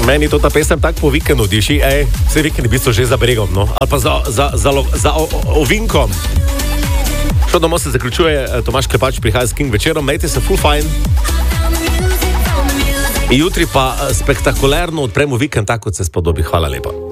Meni to ta pesem tako po vikendu diši, vse vikendi v bistvu že za bregom, no? Ali pa za ovinkom. Šo domov se zaključuje, Tomaž Klepač prihaja s King večerom, majte se full fine. Jutri pa spektakularno odpremo vikend, tako kot se spodobi. Hvala lepa.